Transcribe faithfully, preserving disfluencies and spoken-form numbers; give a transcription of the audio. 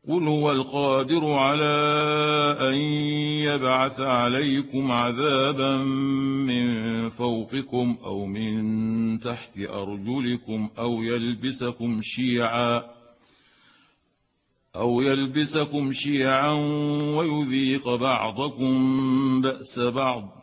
قل هو القادر على أن يبعث عليكم عذابا من فوقكم أو من تحت أرجلكم أو يلبسكم شيعا أو يلبسكم شيعا ويذيق بعضكم بأس بعض